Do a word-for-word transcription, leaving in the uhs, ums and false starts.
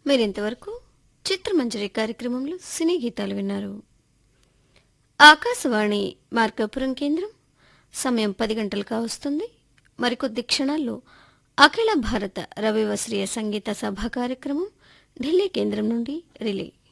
మీరింతవరకు చిత్రమంజరి కార్యక్రమంలో సినీ గీతాలు విన్నారు. ఆకాశవాణి మార్కాపురం కేంద్రం సమయం పది గంటలు కావస్తుంది. మరికొద్ది క్షణాల్లో అఖిల భారత రవివశ్రీయ సంగీత సభ కార్యక్రమం ఢిల్లీ కేంద్రం నుండి రిలే.